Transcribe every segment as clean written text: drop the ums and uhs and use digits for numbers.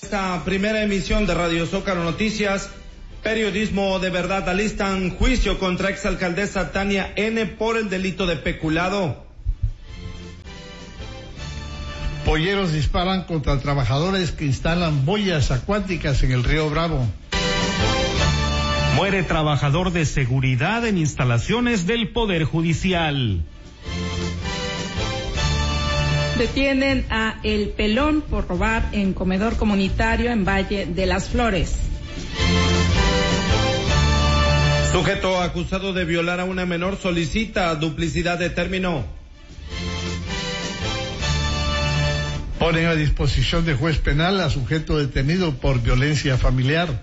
esta primera emisión de Radio Zócalo Noticias. Periodismo de verdad. Alistan juicio contra exalcaldesa Tania N. por el delito de peculado. Polleros disparan contra trabajadores que instalan boyas acuáticas en el río Bravo. Muere trabajador de seguridad en instalaciones del Poder Judicial. Detienen a El Pelón por robar en comedor comunitario en Valle de las Flores. Sujeto acusado de violar a una menor solicita duplicidad de término. Ponen a disposición de juez penal a sujeto detenido por violencia familiar.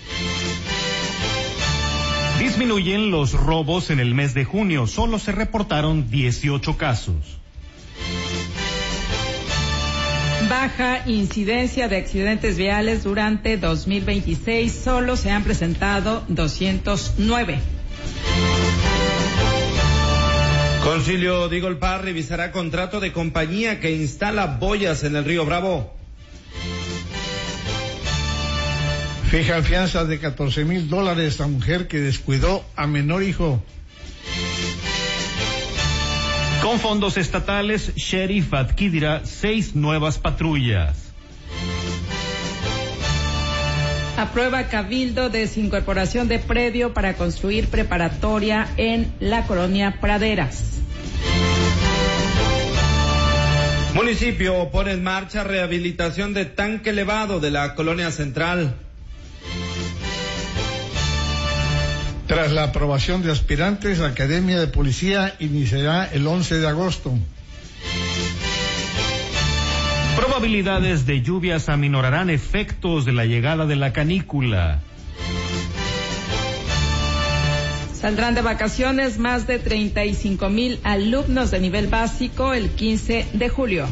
Disminuyen los robos en el mes de junio, solo se reportaron 18 casos. Baja incidencia de accidentes viales durante 2026, solo se han presentado 209. Concilio de Igolpar revisará contrato de compañía que instala boyas en el río Bravo. Fijan fianza de $14,000 a mujer que descuidó a menor hijo. Con fondos estatales, Sheriff adquirirá 6 nuevas patrullas. Aprueba Cabildo desincorporación de predio para construir preparatoria en la colonia Praderas. Municipio pone en marcha rehabilitación de tanque elevado de la colonia central. Tras la aprobación de aspirantes, la Academia de Policía iniciará el 11 de agosto. Probabilidades de lluvias aminorarán efectos de la llegada de la canícula. Saldrán de vacaciones más de 35,000 alumnos de nivel básico el 15 de julio.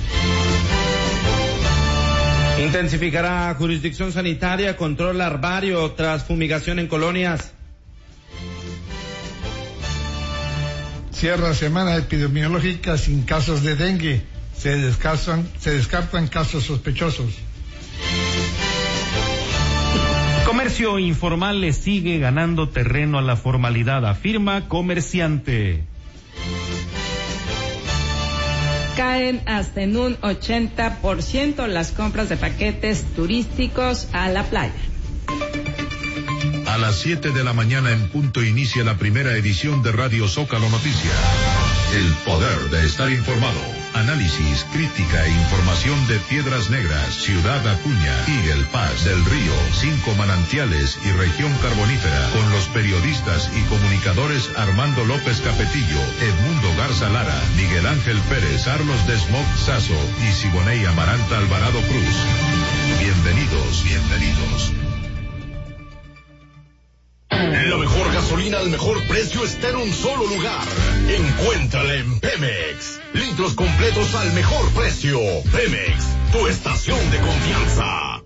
Intensificará jurisdicción sanitaria, control larvario tras fumigación en colonias. Cierra semana epidemiológica sin casos de dengue. Se descartan casos sospechosos. Comercio informal le sigue ganando terreno a la formalidad, afirma comerciante. Caen hasta en un 80% las compras de paquetes turísticos a la playa. A las 7 de la mañana en punto inicia la primera edición de Radio Zócalo Noticias. El poder de estar informado. Análisis, crítica e información de Piedras Negras, Ciudad Acuña, Higuel Paz, Del Río, 5 Manantiales y Región Carbonífera, con los periodistas y comunicadores Armando López Capetillo, Edmundo Garza Lara, Miguel Ángel Pérez, Carlos Desmog Sazo y Siboney Amaranta Alvarado Cruz. Bienvenidos. La mejor gasolina al mejor precio está en un solo lugar. Encuéntrala en Pemex. Litros completos al mejor precio. Pemex, tu estación de confianza.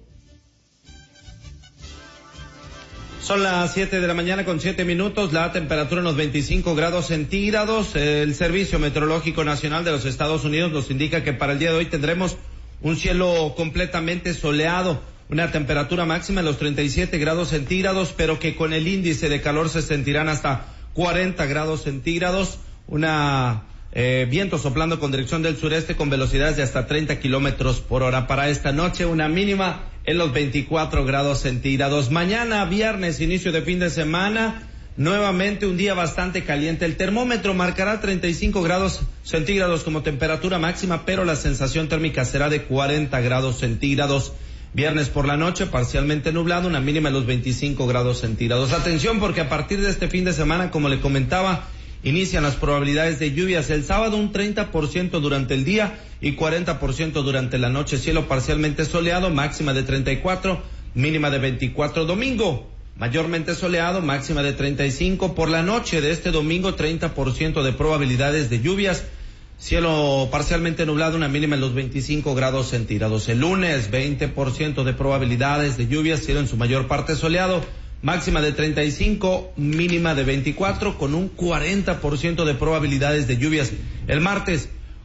Son las 7 de la mañana con 7 minutos, la temperatura en los 25 grados centígrados. El Servicio Meteorológico Nacional de los Estados Unidos nos indica que para el día de hoy tendremos un cielo completamente soleado. Una temperatura máxima en los 37 grados centígrados, pero que con el índice de calor se sentirán hasta 40 grados centígrados. Viento soplando con dirección del sureste con velocidades de hasta 30 kilómetros por hora. Para esta noche, una mínima en los 24 grados centígrados. Mañana, viernes, inicio de fin de semana, nuevamente un día bastante caliente. El termómetro marcará 35 grados centígrados como temperatura máxima, pero la sensación térmica será de 40 grados centígrados. Viernes por la noche, parcialmente nublado, una mínima de los 25 grados centígrados. Atención, porque a partir de este fin de semana, como le comentaba, inician las probabilidades de lluvias. El sábado un 30% durante el día y 40% durante la noche. Cielo parcialmente soleado, máxima de 34, mínima de 24. Domingo, mayormente soleado, máxima de 35. Por la noche de este domingo, 30% de probabilidades de lluvias. Cielo parcialmente nublado, una mínima en los 25 grados centígrados. El lunes, 20% de probabilidades de lluvia, cielo en su mayor parte soleado, máxima de 35, mínima de 24, con un 40% de probabilidades de lluvias. El martes,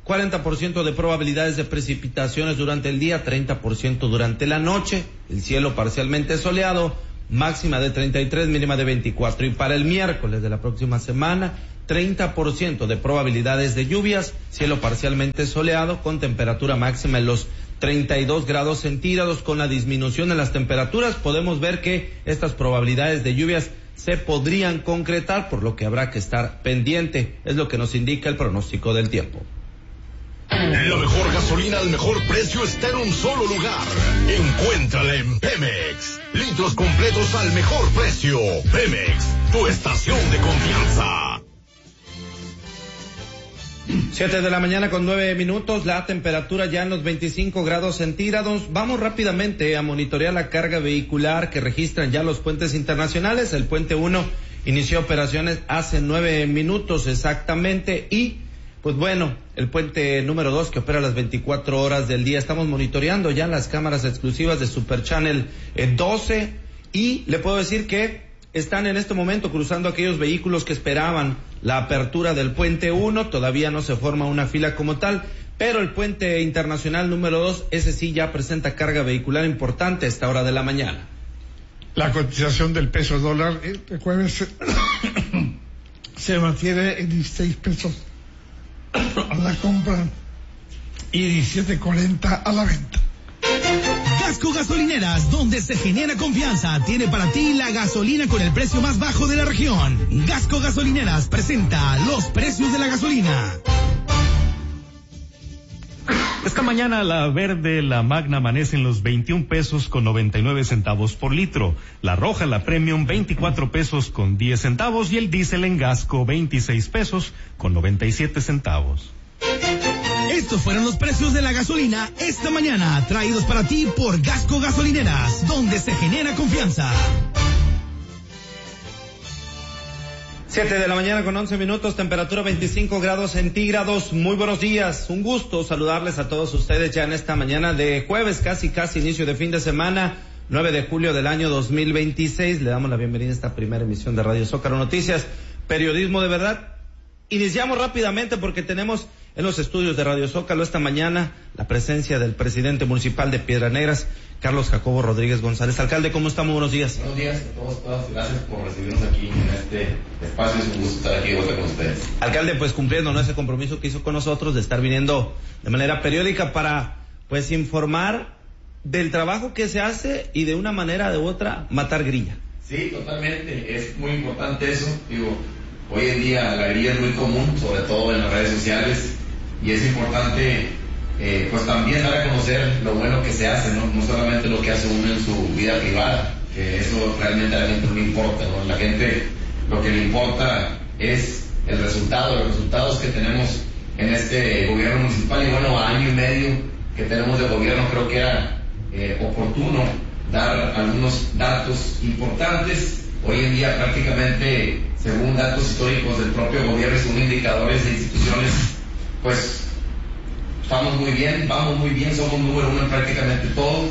40% de probabilidades de precipitaciones durante el día, 30% durante la noche, el cielo parcialmente soleado, máxima de 33, mínima de 24. Y para el miércoles de la próxima semana, 30% de probabilidades de lluvias, cielo parcialmente soleado, con temperatura máxima en los 32 grados centígrados. Con la disminución de las temperaturas podemos ver que estas probabilidades de lluvias se podrían concretar, por lo que habrá que estar pendiente. Es lo que nos indica el pronóstico del tiempo. La mejor gasolina al mejor precio está en un solo lugar. Encuéntrala en Pemex. Litros completos al mejor precio. Pemex, tu estación de confianza. 7 de la mañana con 9 minutos, la temperatura ya en los 25 grados centígrados. Vamos rápidamente a monitorear la carga vehicular que registran ya los puentes internacionales. El puente 1 inició operaciones hace 9 minutos exactamente y pues bueno, el puente número 2 que opera las 24 horas del día. Estamos monitoreando ya las cámaras exclusivas de Super Channel 12 y le puedo decir que están en este momento cruzando aquellos vehículos que esperaban la apertura del puente 1. Todavía no se forma una fila como tal, pero el puente internacional número 2, ese sí ya presenta carga vehicular importante a esta hora de la mañana. La cotización del peso dólar el jueves se mantiene en 16 pesos a la compra y 17.40 a la venta. Gasco Gasolineras, donde se genera confianza, tiene para ti la gasolina con el precio más bajo de la región. Gasco Gasolineras presenta los precios de la gasolina. Esta mañana la verde, la magna amanece en los 21 pesos con 99 centavos por litro. La roja, la premium, 24 pesos con 10 centavos y el diésel en Gasco, 26 pesos con 97 centavos. Estos fueron los precios de la gasolina esta mañana, traídos para ti por Gasco Gasolineras, donde se genera confianza. 7 de la mañana con 11 minutos, temperatura 25 grados centígrados. Muy buenos días, un gusto saludarles a todos ustedes ya en esta mañana de jueves, casi inicio de fin de semana, 9 de julio del año 2026. Le damos la bienvenida a esta primera emisión de Radio Zócalo Noticias, periodismo de verdad. Iniciamos rápidamente porque tenemos en los estudios de Radio Zócalo esta mañana la presencia del presidente municipal de Piedras Negras, Carlos Jacobo Rodríguez González. Alcalde, ¿cómo está? Muy buenos días. Buenos días a todas. Gracias por recibirnos aquí en este espacio. Es un gusto estar aquí de vuelta con ustedes. Alcalde, pues cumpliendo ese compromiso que hizo con nosotros de estar viniendo de manera periódica para pues informar del trabajo que se hace y de una manera u otra matar grilla. Sí, totalmente. Es muy importante eso. Hoy en día la grilla es muy común, sobre todo en las redes sociales, y es importante pues también dar a conocer lo bueno que se hace, no solamente lo que hace uno en su vida privada, que eso realmente a la gente no importa, ¿no? La gente lo que le importa es el resultado, los resultados que tenemos en este gobierno municipal. Y bueno, a año y medio que tenemos de gobierno, creo que era oportuno dar algunos datos importantes. Hoy en día prácticamente, según datos históricos del propio gobierno y según indicadores de instituciones, pues vamos muy bien, somos número uno en prácticamente todo.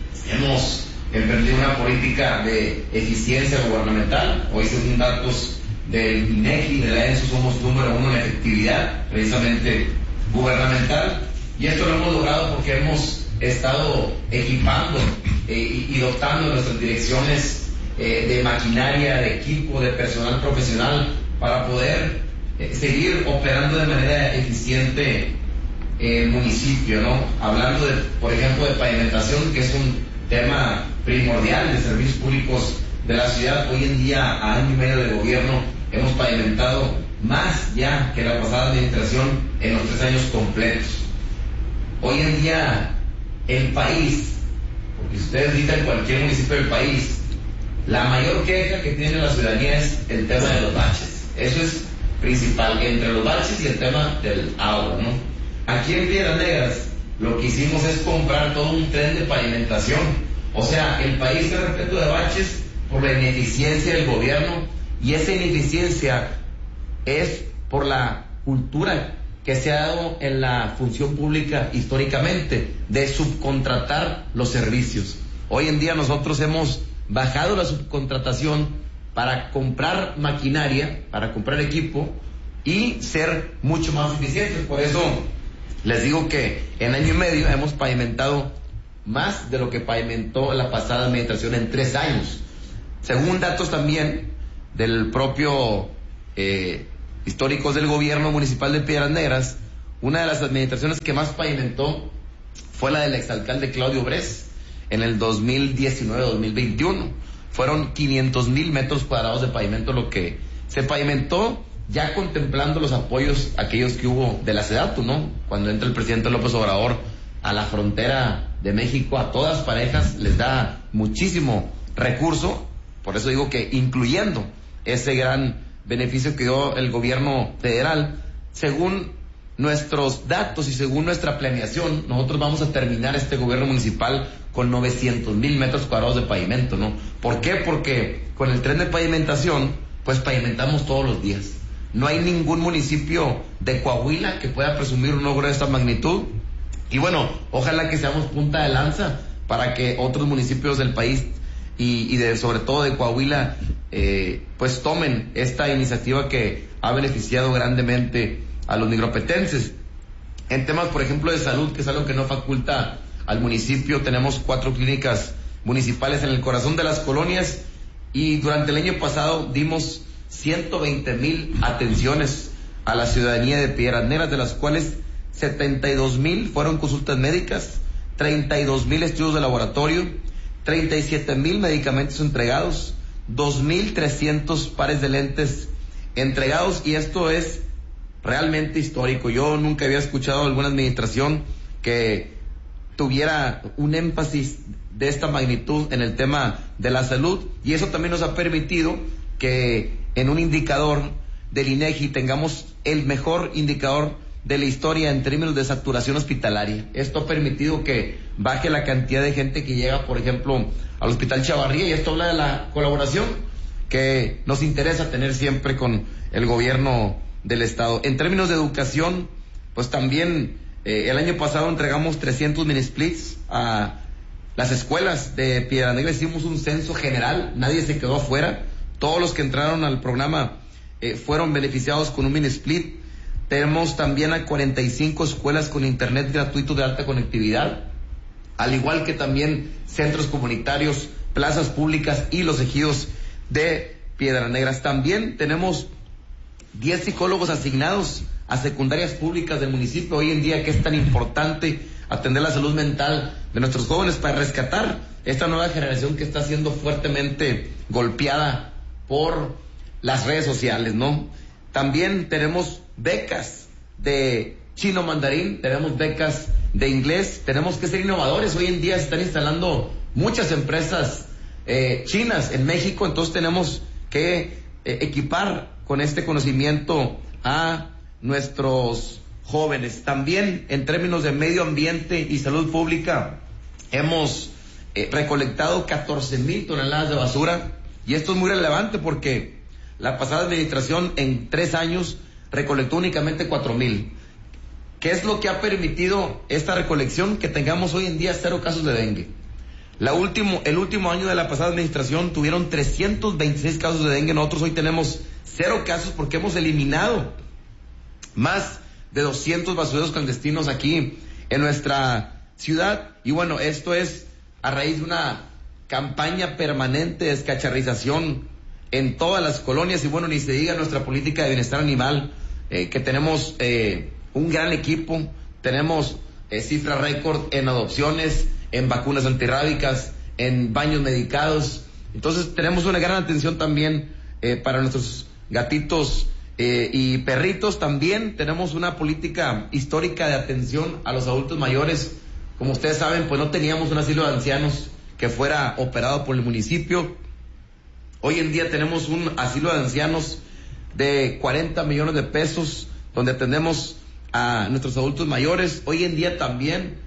Hemos emprendido una política de eficiencia gubernamental. Hoy, según datos del INEGI, de la ENSO, somos número uno en efectividad, precisamente gubernamental. Y esto lo hemos logrado porque hemos estado equipando y dotando nuestras direcciones de maquinaria, de equipo, de personal profesional para poder seguir operando de manera eficiente el municipio, ¿no? Hablando por ejemplo, de pavimentación, que es un tema primordial de servicios públicos de la ciudad. Hoy en día, a año y medio de gobierno, hemos pavimentado más ya que la pasada administración en los 3 años completos. Hoy en día, el país, porque si ustedes visitan cualquier municipio del país, la mayor queja que tiene la ciudadanía es el tema de los baches. Eso es principal, entre los baches y el tema del agua, ¿no? Aquí en Piedras Negras lo que hicimos es comprar todo un tren de pavimentación. O sea, el país está repleto de baches por la ineficiencia del gobierno, y esa ineficiencia es por la cultura que se ha dado en la función pública históricamente de subcontratar los servicios. Hoy en día nosotros hemos bajado la subcontratación para comprar maquinaria, para comprar equipo y ser mucho más eficientes. Por eso Les digo que en año y medio hemos pavimentado más de lo que pavimentó la pasada administración en 3 años. Según datos también del propio históricos del gobierno municipal de Piedras Negras, una de las administraciones que más pavimentó fue la del exalcalde Claudio Bres en el 2019-2021. Fueron 500,000 metros cuadrados de pavimento lo que se pavimentó, ya contemplando los apoyos aquellos que hubo de la SEDATU, ¿no? Cuando entra el presidente López Obrador a la frontera de México, a todas parejas les da muchísimo recurso. Por eso digo que incluyendo ese gran beneficio que dio el gobierno federal, según nuestros datos y según nuestra planeación, nosotros vamos a terminar este gobierno municipal con 900,000 metros cuadrados de pavimento, ¿no? ¿Por qué? Porque con el tren de pavimentación, pues pavimentamos todos los días. No hay ningún municipio de Coahuila que pueda presumir un logro de esta magnitud. Y bueno, ojalá que seamos punta de lanza para que otros municipios del país y sobre todo de Coahuila pues tomen esta iniciativa que ha beneficiado grandemente a los nigropetenses. En temas, por ejemplo, de salud, que es algo que no faculta al municipio, tenemos 4 clínicas municipales en el corazón de las colonias y durante el año pasado dimos 120,000 atenciones a la ciudadanía de Piedras Negras, de las cuales 72,000 fueron consultas médicas, 32,000 estudios de laboratorio, 37,000 medicamentos entregados, 2,300 pares de lentes entregados, y esto es realmente histórico. Yo nunca había escuchado alguna administración que tuviera un énfasis de esta magnitud en el tema de la salud, y eso también nos ha permitido que en un indicador del INEGI tengamos el mejor indicador de la historia en términos de saturación hospitalaria. Esto ha permitido que baje la cantidad de gente que llega, por ejemplo, al Hospital Chavarría, y esto habla de la colaboración que nos interesa tener siempre con el gobierno del estado. En términos de educación, pues también el año pasado entregamos 300 mini splits a las escuelas de Piedras Negras. Hicimos un censo general, nadie se quedó afuera, todos los que entraron al programa fueron beneficiados con un mini split. Tenemos también a 45 escuelas con internet gratuito de alta conectividad, al igual que también centros comunitarios, plazas públicas y los ejidos de Piedras Negras. También tenemos 10 psicólogos asignados a secundarias públicas del municipio. Hoy en día, que es tan importante atender la salud mental de nuestros jóvenes para rescatar esta nueva generación que está siendo fuertemente golpeada por las redes sociales, ¿no? También tenemos becas de chino mandarín, tenemos becas de inglés, tenemos que ser innovadores. Hoy en día se están instalando muchas empresas chinas en México, entonces tenemos que equipar con este conocimiento a nuestros jóvenes. También en términos de medio ambiente y salud pública hemos recolectado 14,000 toneladas de basura, y esto es muy relevante porque la pasada administración en 3 años recolectó únicamente 4,000. ¿Qué es lo que ha permitido esta recolección? Que tengamos hoy en día 0 casos de dengue. El último año de la pasada administración tuvieron 326 casos de dengue. Nosotros hoy tenemos 0 casos porque hemos eliminado más de 200 basureros clandestinos aquí en nuestra ciudad. Y bueno, esto es a raíz de una campaña permanente de descacharrización en todas las colonias, y bueno, ni se diga nuestra política de bienestar animal, que tenemos un gran equipo, tenemos cifra récord en adopciones, en vacunas antirrábicas, en baños medicados. Entonces tenemos una gran atención también para nuestros gatitos y perritos. También tenemos una política histórica de atención a los adultos mayores. Como ustedes saben, pues no teníamos un asilo de ancianos que fuera operado por el municipio. Hoy en día tenemos un asilo de ancianos de 40 millones de pesos, donde atendemos a nuestros adultos mayores. Hoy en día también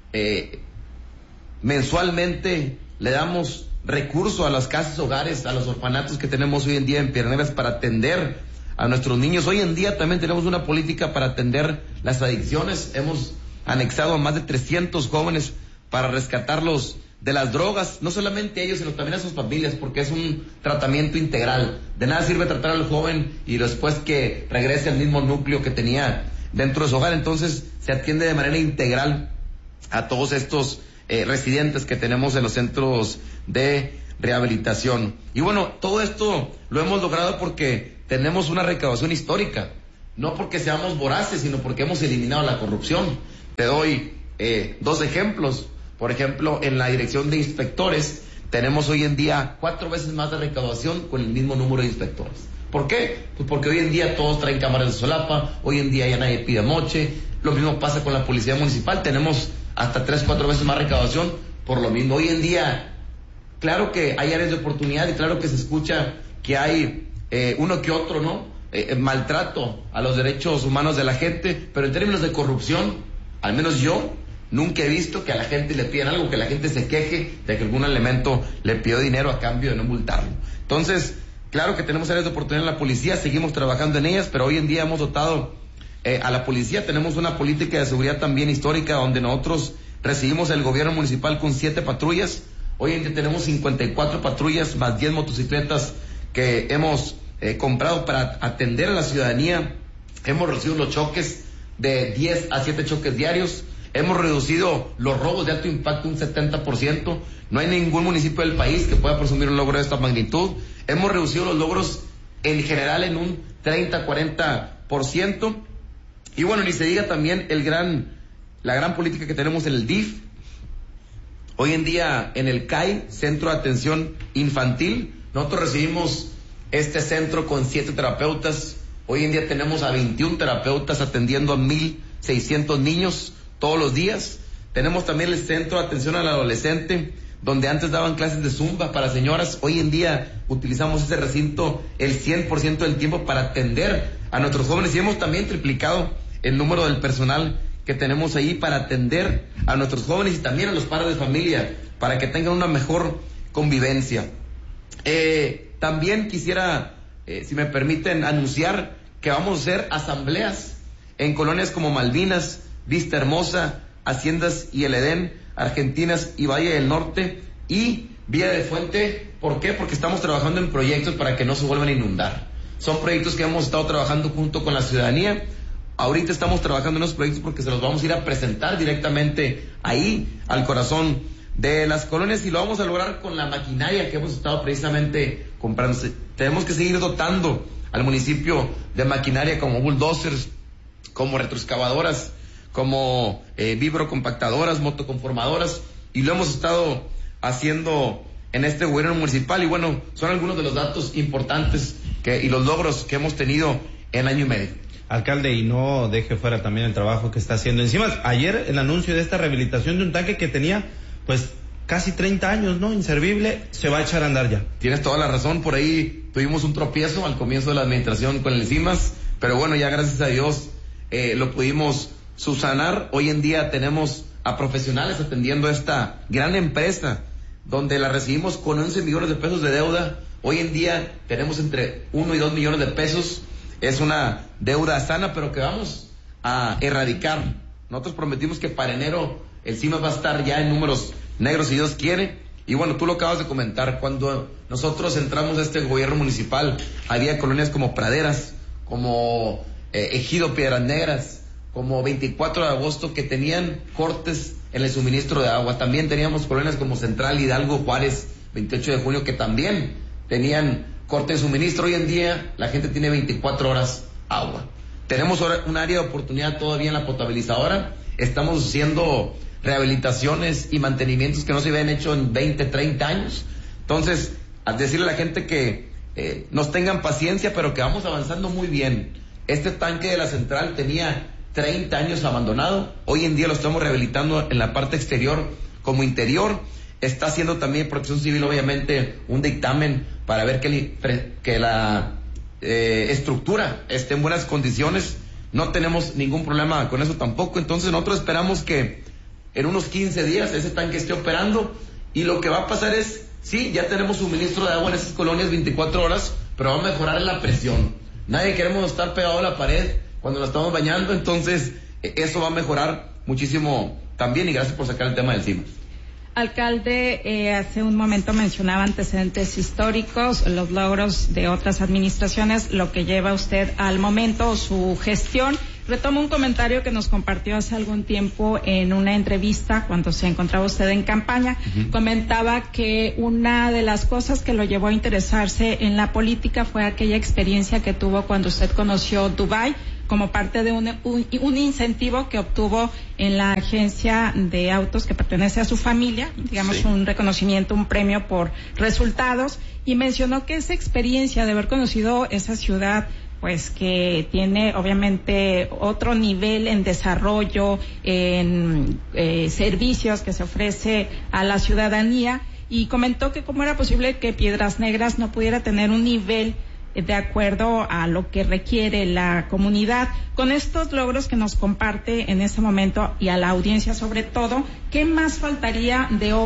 mensualmente le damos recurso a las casas hogares, a los orfanatos que tenemos hoy en día en Piedras Negras para atender a nuestros niños. Hoy en día también tenemos una política para atender las adicciones. Hemos anexado a más de 300 jóvenes para rescatarlos de las drogas, no solamente a ellos, sino también a sus familias, porque es un tratamiento integral. De nada sirve tratar al joven y después que regrese al mismo núcleo que tenía dentro de su hogar. Entonces se atiende de manera integral a todos estos residentes que tenemos en los centros de rehabilitación. Y bueno, todo esto lo hemos logrado porque tenemos una recaudación histórica, no porque seamos voraces, sino porque hemos eliminado la corrupción. Te doy 2 ejemplos. Por ejemplo, en la dirección de inspectores tenemos hoy en día 4 veces más de recaudación con el mismo número de inspectores. ¿Por qué? Pues porque hoy en día todos traen cámaras de solapa, hoy en día ya nadie pide moche. Lo mismo pasa con la policía municipal, tenemos hasta 3-4 veces más recaudación por lo mismo. Hoy en día, claro que hay áreas de oportunidad y claro que se escucha que hay uno que otro, ¿no? Maltrato a los derechos humanos de la gente, pero en términos de corrupción, al menos yo nunca he visto que a la gente le pidan algo, que la gente se queje de que algún elemento le pidió dinero a cambio de no multarlo. Entonces, claro que tenemos áreas de oportunidad en la policía, seguimos trabajando en ellas, pero hoy en día hemos dotado a la policía, tenemos una política de seguridad también histórica donde nosotros recibimos el gobierno municipal con 7 patrullas. Hoy en día tenemos 54 patrullas más 10 motocicletas que hemos comprado para atender a la ciudadanía. Hemos reducido los choques de 10 a 7 choques diarios. Hemos reducido los robos de alto impacto un 70%. No hay ningún municipio del país que pueda presumir un logro de esta magnitud. Hemos reducido los logros en general en un 30-40%. Y bueno, ni se diga también la gran política que tenemos en el DIF. Hoy en día en el CAI, Centro de Atención Infantil, nosotros recibimos este centro con 7 terapeutas. Hoy en día tenemos a 21 terapeutas atendiendo a 1,600 niños todos los días. Tenemos también el Centro de Atención al Adolescente, donde antes daban clases de zumba para señoras. Hoy en día utilizamos ese recinto el 100% del tiempo para atender a nuestros jóvenes y hemos también triplicado el número del personal que tenemos ahí para atender a nuestros jóvenes y también a los padres de familia para que tengan una mejor convivencia. También quisiera, si me permiten, anunciar que vamos a hacer asambleas en colonias como Malvinas, Vista Hermosa, Haciendas y El Edén, Argentinas y Valle del Norte y Villa de Fuente. ¿Por qué? Porque estamos trabajando en proyectos para que no se vuelvan a inundar. Son proyectos que hemos estado trabajando junto con la ciudadanía. Ahorita estamos trabajando en esos proyectos porque se los vamos a ir a presentar directamente ahí, al corazón de las colonias, y lo vamos a lograr con la maquinaria que hemos estado precisamente comprando. Tenemos que seguir dotando al municipio de maquinaria como bulldozers, como retroexcavadoras, como vibrocompactadoras, motoconformadoras, y lo hemos estado haciendo en este gobierno municipal. Y bueno, son algunos de los datos importantes y los logros que hemos tenido en año y medio. Alcalde, y no deje fuera también el trabajo que está haciendo. Encima, ayer el anuncio de esta rehabilitación de un tanque que tenía pues casi 30 años, ¿no? Inservible, se va a echar a andar ya. Tienes toda la razón, por ahí tuvimos un tropiezo al comienzo de la administración con el CIMAS, pero bueno, ya gracias a Dios lo pudimos subsanar. Hoy en día tenemos a profesionales atendiendo esta gran empresa, donde la recibimos con 11 millones de pesos de deuda. Hoy en día tenemos entre 1 y 2 millones de pesos. Es una deuda sana, pero que vamos a erradicar. Nosotros prometimos que para enero el CIMAS va a estar ya en números negros, si Dios quiere. Y bueno, tú lo acabas de comentar, cuando nosotros entramos a este gobierno municipal, había colonias como Praderas, como Ejido Piedras Negras, como 24 de agosto, que tenían cortes en el suministro de agua. También teníamos colonias como Central, Hidalgo, Juárez, 28 de junio, que también tenían corte de suministro. Hoy en día la gente tiene 24 horas agua. Tenemos un área de oportunidad todavía en la potabilizadora. Estamos haciendo rehabilitaciones y mantenimientos que no se habían hecho en 20, 30 años. Entonces, al decirle a la gente que nos tengan paciencia, pero que vamos avanzando muy bien. Este tanque de la central tenía 30 años abandonado. Hoy en día lo estamos rehabilitando en la parte exterior como interior. Está haciendo también Protección Civil, obviamente, un dictamen para ver que la estructura esté en buenas condiciones. No tenemos ningún problema con eso tampoco. Entonces nosotros esperamos que en unos 15 días ese tanque esté operando, y lo que va a pasar es, sí, ya tenemos suministro de agua en esas colonias 24 horas, pero va a mejorar la presión. Nadie queremos estar pegado a la pared cuando nos estamos bañando, entonces eso va a mejorar muchísimo también, y gracias por sacar el tema del CIMAS. Alcalde, hace un momento mencionaba antecedentes históricos, los logros de otras administraciones, lo que lleva usted al momento, su gestión. Retomo un comentario que nos compartió hace algún tiempo en una entrevista cuando se encontraba usted en campaña. Comentaba que una de las cosas que lo llevó a interesarse en la política fue aquella experiencia que tuvo cuando usted conoció Dubái como parte de un incentivo que obtuvo en la agencia de autos que pertenece a su familia, digamos un reconocimiento, un premio por resultados, y mencionó que esa experiencia de haber conocido esa ciudad, pues que tiene obviamente otro nivel en desarrollo, en servicios que se ofrece a la ciudadanía, y comentó que cómo era posible que Piedras Negras no pudiera tener un nivel de acuerdo a lo que requiere la comunidad. Con estos logros que nos comparte en este momento y a la audiencia sobre todo, ¿qué más faltaría de